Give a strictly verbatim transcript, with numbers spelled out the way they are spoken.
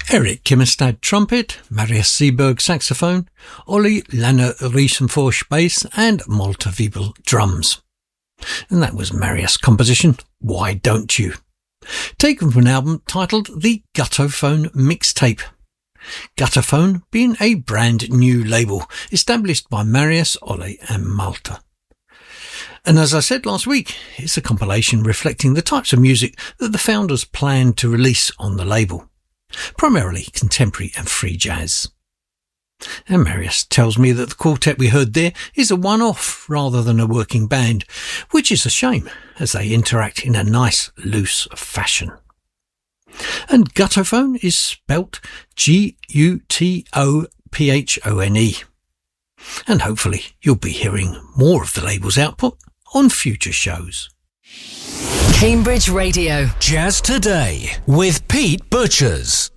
Eric Kimmerstad trumpet, Marius Seeberg saxophone, Olli Lanner Riesenforsch bass and Malte Wiebel drums. And that was Marius' composition, Why Don't You? Taken from an album titled The Guttophone Mixtape. Guttophone being a brand new label established by Marius, Olli and Malte. And as I said last week, it's a compilation reflecting the types of music that the founders planned to release on the label. Primarily contemporary and free jazz. And Marius tells me that the quartet we heard there is a one-off rather than a working band, which is a shame as they interact in a nice, loose fashion. And Guttophone is spelt G U T O P H O N E. And hopefully you'll be hearing more of the label's output on future shows. Cambridge Radio. Jazz Today with Pete Butchers.